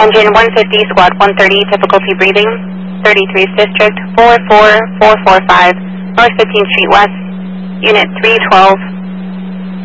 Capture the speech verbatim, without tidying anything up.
Engine one fifty, squad one thirty, difficulty breathing. thirty-three's District, four four four four five, North fifteenth Street West, Unit three twelve.